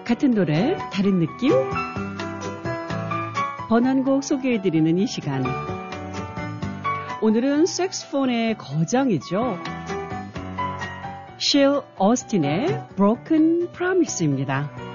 같은 노래, 다른 느낌? 번안곡 소개해드리는 이 시간. 오늘은 색스폰의 거장이죠. 실 어스틴의 Broken Promise입니다.